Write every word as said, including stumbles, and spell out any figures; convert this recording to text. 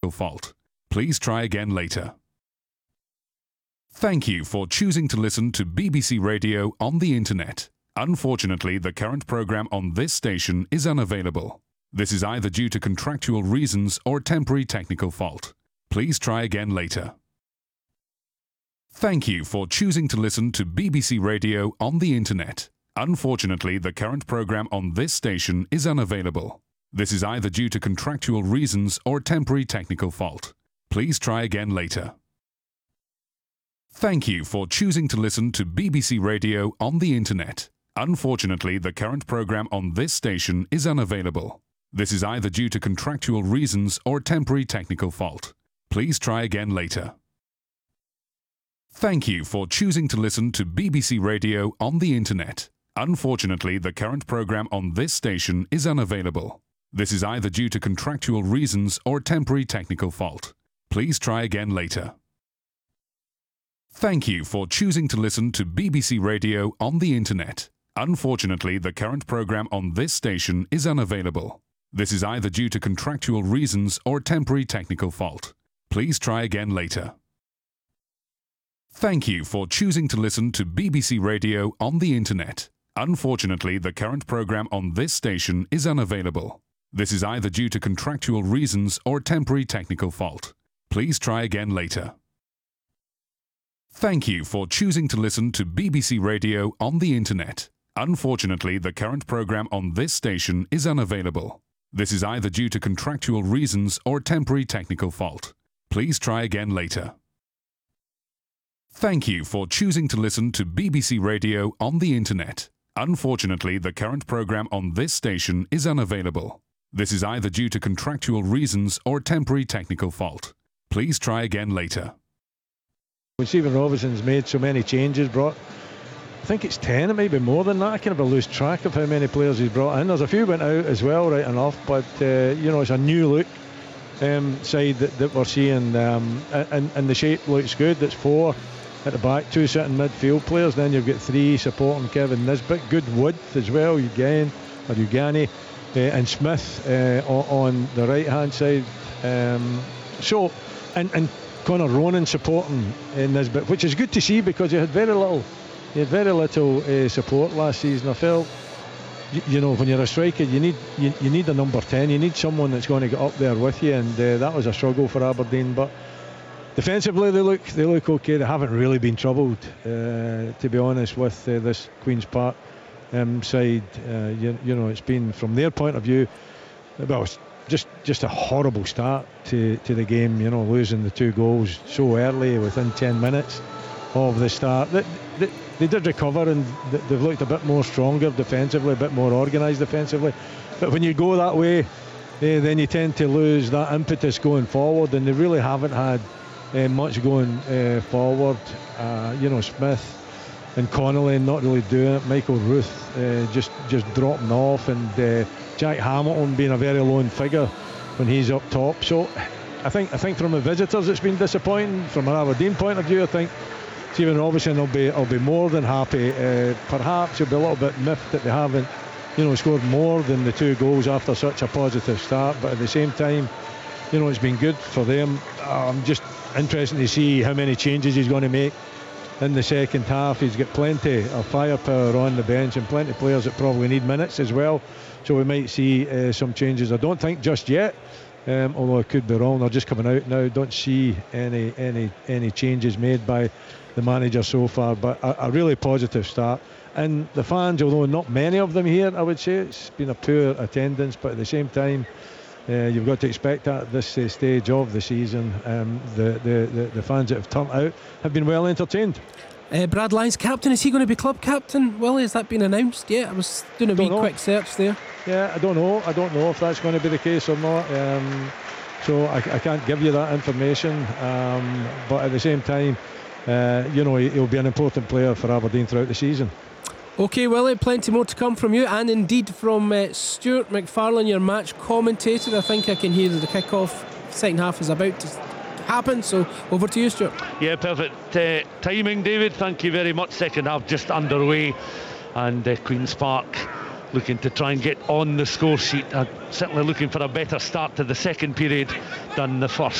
technical fault. Please try again later. Thank you for choosing to listen to B B C Radio on the internet. Unfortunately, the current program on this station is unavailable. This is either due to contractual reasons or temporary technical fault. Please try again later. Thank you for choosing to listen to B B C Radio on the internet. Unfortunately, the current program on this station is unavailable. This is either due to contractual reasons or temporary technical fault. Please try again later. Thank you for choosing to listen to B B C Radio on the internet. Unfortunately, the current program on this station is unavailable. This is either due to contractual reasons or temporary technical fault. Please try again later. Thank you for choosing to listen to B B C Radio on the internet. Unfortunately, the current program on this station is unavailable. This is either due to contractual reasons or temporary technical fault. Please try again later. Thank you for choosing to listen to B B C Radio on the internet. Unfortunately, the current program on this station is unavailable. This is either due to contractual reasons or temporary technical fault. Please try again later. Thank you for choosing to listen to B B C Radio on the internet. Unfortunately, the current program on this station is unavailable. This is either due to contractual reasons or temporary technical fault. Please try again later. Thank you for choosing to listen to B B C Radio on the internet. Unfortunately, the current program on this station is unavailable. This is either due to contractual reasons or temporary technical fault. Please try again later. Thank you for choosing to listen to B B C Radio on the internet. Unfortunately, the current program on this station is unavailable. This is either due to contractual reasons or temporary technical fault. Please try again later. When Stephen Robinson's made so many changes, brought, I think it's ten, it might be more than that. I kind of lose track of how many players he's brought in. There's a few went out as well, right enough, but uh, you know, it's a new look um, side that, that we're seeing, um, and, and the shape looks good. It's four at the back, two sitting midfield players, then you've got three supporting Kevin Nisbet, good width as well, Eugene or Eugani uh, and Smith uh, on, on the right hand side. Um, so, and, and Conor Ronan supporting uh, Nisbet, which is good to see because he had very little, he had very little uh, support last season. I felt, you, you know, when you're a striker, you need you, you need a number ten, you need someone that's going to get up there with you, and uh, that was a struggle for Aberdeen. But defensively, they look they look okay. They haven't really been troubled, uh, to be honest, with uh, this Queen's Park um, side. Uh, you, you know, it's been, from their point of view, well, it's just just a horrible start to, to the game. You know, losing the two goals so early within ten minutes of the start. They, they, they did recover, and they've looked a bit more stronger defensively, a bit more organised defensively. But when you go that way, uh, then you tend to lose that impetus going forward, and they really haven't had Uh, much going uh, forward. Uh, you know, Smith and Connolly not really doing it. Michael Ruth uh, just just dropping off, and uh, Jack Hamilton being a very lone figure when he's up top. So I think I think from the visitors it's been disappointing. From an Aberdeen point of view, I think Stephen Robinson will be will be more than happy. Uh, perhaps he'll be a little bit miffed that they haven't, you know, scored more than the two goals after such a positive start. But at the same time, you know, it's been good for them. I'm just interesting to see how many changes he's going to make in the second half. He's got plenty of firepower on the bench and plenty of players that probably need minutes as well, so we might see uh, some changes. I don't think just yet, um, although I could be wrong. They're just coming out now. Don't see any any any changes made by the manager so far, but a, a really positive start. And the fans, although not many of them here, I would say it's been a poor attendance, but at the same time, Uh, you've got to expect that at this uh, stage of the season. Um, the, the, the, the fans that have turned out have been well entertained. Uh, Brad Lyons, captain, is he going to be club captain? Willie, has that been announced yet? I was doing a wee quick search there. Yeah, I don't know. I don't know if that's going to be the case or not. Um, so I, I can't give you that information. Um, but at the same time, uh, you know, he'll be an important player for Aberdeen throughout the season. OK, Willie, plenty more to come from you, and indeed from uh, Stuart McFarlane, your match commentator. I think I can hear that the kick-off second half is about to happen, so over to you, Stuart. Yeah, perfect uh, timing, David. Thank you very much. Second half just underway, and uh, Queen's Park looking to try and get on the score sheet. Uh, certainly looking for a better start to the second period than the first.